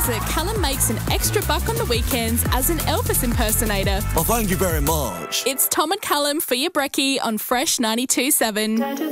it, Callum makes an extra buck on the weekends as an Elvis impersonator. Well, thank you very much. It's Tom and Callum for your brekkie on Fresh 92.7.